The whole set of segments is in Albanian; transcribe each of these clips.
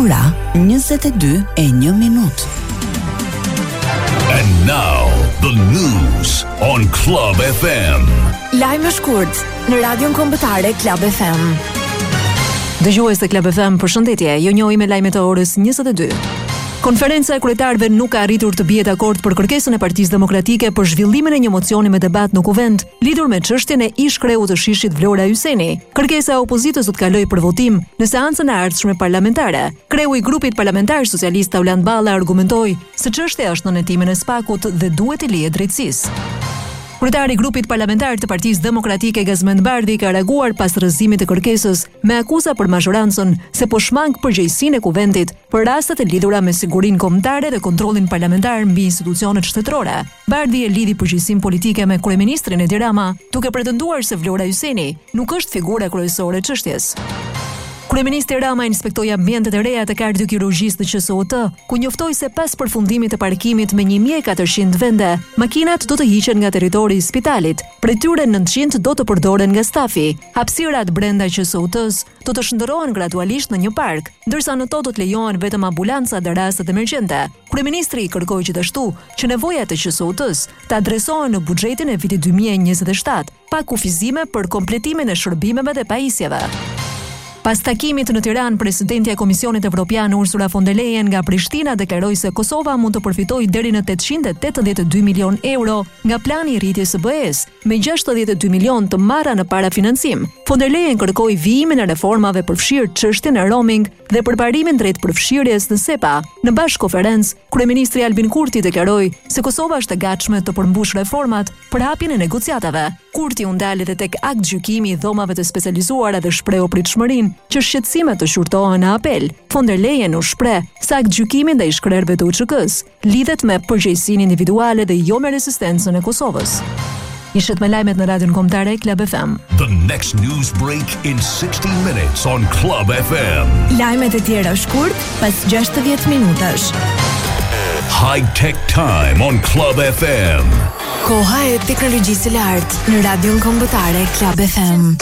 Ora 22:01. And now the news on Club FM. Lajme shkurt në radion kombëtare Club FM. Dëgjues të Club FM, përshëndetje. Ju njohim me lajmet e orës 22. Konferenca e kryetarëve nuk ka arritur të bie dakord për kërkesën e Partisë Demokratike për zhvillimin e një mocioni me debat në kuvent lidhur me çështjen e ish-kreut të Shishit Vlora Hyseni. Kërkesa e opozitës do të kalojë për votim në seancën e ardhshme parlamentare. Kreu i grupit parlamentar socialist Tauland Balla argumentoi se çështja është në hetimin e Spakut dhe duhet i lihet drejtësisë. Kryetari i grupit parlamentar të Partisë Demokratike Gazmend Bardhi ka reaguar pas rrëzimit të kërkesës me akuza për mazhorancën se po shmang përgjegjësinë e kuventit për rastet e lidhura me sigurinë kombëtare dhe kontrollin parlamentar mbi institucionet shtetërore. Bardhi e lidhi përgjegjësinë politike me kryeministrin Edi Rama, duke pretenduar se Vlora Hyseni nuk është figura kryesore e çështjes. Kryeministri Rama inspektoi ambientet e reja të kardiokirurgjisë të QSOT, ku njoftoi se pas përfundimit të parkimit me 1400 vende, makinat do të hiqen nga territori i spitalit. Prej tyre 900 do të përdoren nga stafi. Hapësirat brenda QSOT-s do të shndërrohen gradualisht në një park, ndërsa në to do të lejohen vetëm ambulanca dhe rastet emergjente. Kryeministri kërkoi gjithashtu që nevojat e QSOT-s të adresohen në buxhetin e vitit 2027, pa kufizime për kompletimin e shërbimeve dhe pajisjeve. Pas takimit në Tiranë, presidentja e Komisionit Evropian Ursula von der Leyen nga Prishtina deklaroi se Kosova mund të përfitojë deri në 882 milion euro nga plani i rritjes së BE-s, me 62 milion të marra në parafinancim. Von der Leyen kërkoi vijimin e reformave përfshirë çështjen e roaming dhe përparimin drejt përfshirjes në SEPA. Në bashkëkonferencë, kryeministri Albin Kurti deklaroi se Kosova është e gatshme të përmbush reformat për hapjen e negociatave. Kurti u ndal edhe tek akt gjykimi i dhomave të specializuara dhe shprehu pritshmërinë që shqetësimet të shurtohen në apel. Von der Leyen u shpreh se akt gjykimi ndaj shkrerëve të UÇK-s lidhet me përgjegjësinë individuale dhe jo me rezistencën e Kosovës. Ishet me lajmet në radion kombëtare Club FM. The next news break in 60 minutes on Club FM. Lajmet e tjera shkurt pas 60 minutash. High Tech Time on Club FM. Koha e teknologjisë së lartë në radion kombëtare Club FM.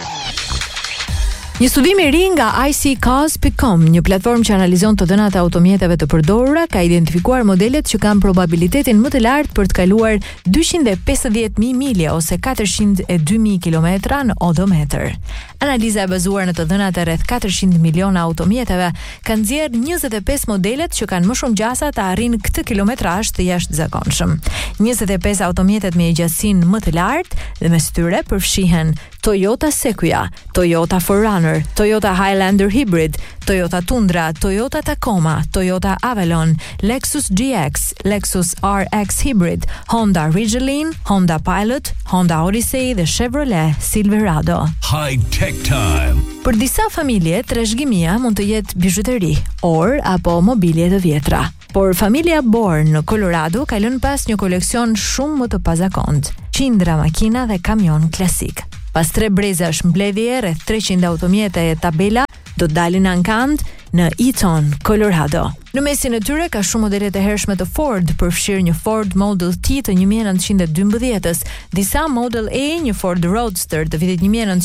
Një studim i ri nga iCause.com, një platformë që analizon të dhënat e automjeteve të përdorura, ka identifikuar modelet që kanë probabilitetin më të lartë për të kaluar 250.000 milje ose 402.000 kilometra në odometër. Analiza e bazuar në të dhënat e rreth 400 miliona automjeteve ka nxjerrë 25 modelet që kanë më shumë gjasa të arrijnë këtë kilometrazh të jashtëzakonshëm. 25 automjetet me gjatësinë më të lartë dhe mes tyre përfshihen Toyota Sequoia, Toyota 4Runner, Toyota Highlander Hybrid, Toyota Tundra, Toyota Tacoma, Toyota Avalon, Lexus GX, Lexus RX Hybrid, Honda Ridgeline, Honda Pilot, Honda Odyssey dhe Chevrolet Silverado. High Tech Time. Për disa familje, trashëgimia mund të jetë bizhuteri, orë apo mobilje të vjetra. Por familja Born në Colorado ka lënë pas një koleksion shumë më të pazakont, qindra makina dhe kamion klasik. Pas 3 brezash mbledhje, rreth 300 automjete e tabela do të dalin ankand në Eaton, Colorado. Në mesin e tyre ka shumë modelet e hershme të Ford, përfshirë një Ford Model T të 1912-s, disa Model A, një Ford Roadster të vitit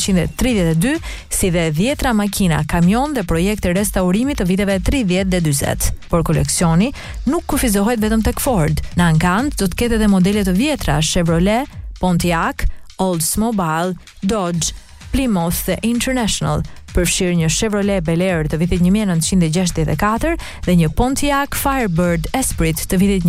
1932, si dhe 10 makina, kamion dhe projekte restaurimi të viteve 30 dhe 40. Por koleksioni nuk kufizohet vetëm tek Ford. Në ankand do të ketë edhe modele të vjetra Chevrolet, Pontiac, Oldsmobile, Dodge, Plymouth dhe International, përfshirë një Chevrolet Bel Air të vitit 1964 dhe një Pontiac Firebird Esprit të vitit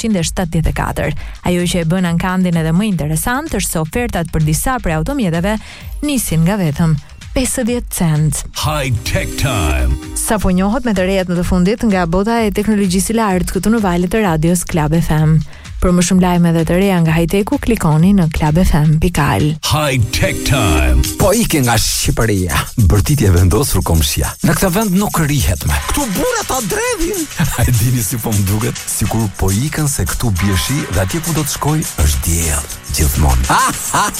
1974. Ajo që e bën ankandin edhe më interesant është se ofertat për disa prej automjeteve nisin nga vetëm 50 cent. High Tech Time. Sa po njohët me të rejat në të fundit nga bota e teknologjisë së lartë këtu në valët e radios Club FM. Për më shumë lajme dhe të reja nga high-techu, klikoni në clubfm.al. High Tech Time. Po ike nga Shqipëria, bërtitje vendosur komshia. Në këtë vend nuk rihet me. Këtu burrat ta dredhin. A e dini si po më duket? Sikur po ikën se këtu bie shi dhe atje ku do të shkoj është diell gjithmonë.